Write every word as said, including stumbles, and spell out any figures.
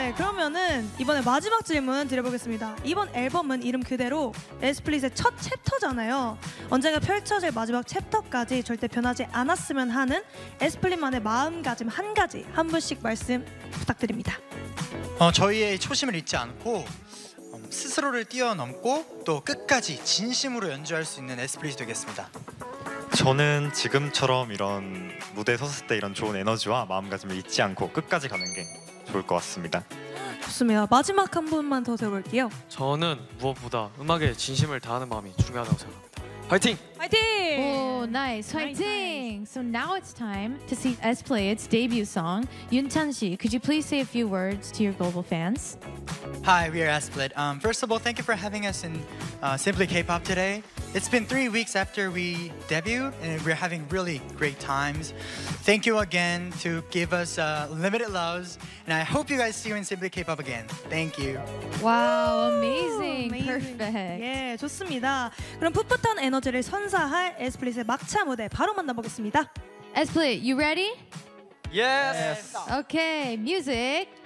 네, 그러면은 이번에 마지막 질문 드려보겠습니다. 이번 앨범은 이름 그대로 에스플릿의 첫 챕터잖아요. 언젠가 펼쳐질 마지막 챕터까지 절대 변하지 않았으면 하는 에스플릿만의 마음가짐 한 가지 한 분씩 말씀 부탁드립니다. 어, 저희의 초심을 잊지 않고 음, 스스로를 뛰어넘고 또 끝까지 진심으로 연주할 수 있는 에스플릿이 되겠습니다. 저는 지금처럼 이런 무대에 섰을 때 이런 좋은 에너지와 마음가짐을 잊지 않고 끝까지 가는 게 좋을 것 같습니다. 좋습니다. 마지막 한 분만 더 들어볼게요. 저는 무엇보다 음악에 진심을 다하는 마음이 중요하다고 생각합니다. 화이팅! 화이팅! Oh, nice. Fighting. So now it's time to see Esplit's debut song. Yoon Chan-si, could you please say a few words to your global fans? Hi, we are Esplit. Um, first of all, thank you for having us in uh, Simply K-pop today. It's been three weeks after we debuted, and we're having really great times. Thank you again to give us uh, limited loves, and I hope you guys see you in Simply K-pop again. Thank you. Wow, amazing. Amazing. Perfect. 예, 좋습니다. 그럼 풋풋한 에너지를 선사할 에스플릿의 막차 무대 바로 만나보겠습니다. Esplit, you ready? Yes! Okay, music.